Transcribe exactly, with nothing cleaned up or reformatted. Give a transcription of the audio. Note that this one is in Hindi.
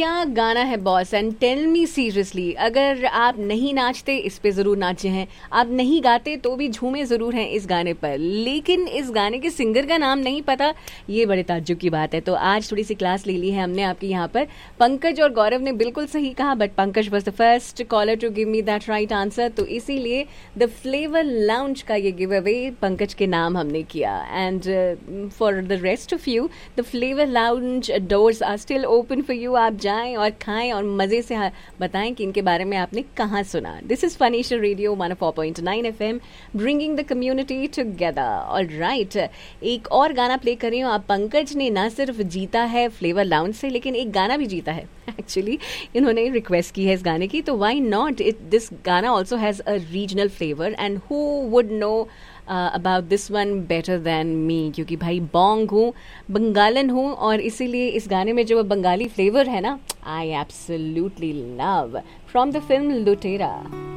क्या गाना है boss, and tell me seriously, अगर आप नहीं नाचते इस पे जरूर नाचे हैं, आप नहीं गाते तो भी झूमे जरूर हैं इस गाने पर, लेकिन इस गाने के सिंगर का नाम नहीं पता, ये बड़े ताज्जुब की बात है। तो आज थोड़ी सी क्लास ले ली है हमने आपकी यहाँ पर। पंकज और गौरव ने बिल्कुल सही कहा, but Pankaj was the first caller to give me that right answer, तो इसीलिए द फ्लेवर लाउंज का ये गिव अवे पंकज के नाम हमने किया। And for the rest of you, the flavour lounge doors are still open for you. आप जाएं और खाएं और मजे से बताएं कि इनके बारे में आपने कहाँ सुना। This is funny show radio one O four point nine F M, bringing the community together. Alright, एक और गाना प्ले कर रही हूँ। आप पंकज ने ना सिर्फ जीता है फ्लेवर लाउंज से, लेकिन एक गाना भी जीता है। एक्चुअली इन्होंने रिक्वेस्ट की है इस गाने की, तो व्हाई नॉट, इट दिस गाना also has a regional flavour, and who would know about this one better than me, क्योंकि भाई बोंग हूँ, बंगालन हूँ, और इसीलिए इस गाने में जो बंगाली फ्लेवर है ना, I absolutely love. From the film लुटेरा।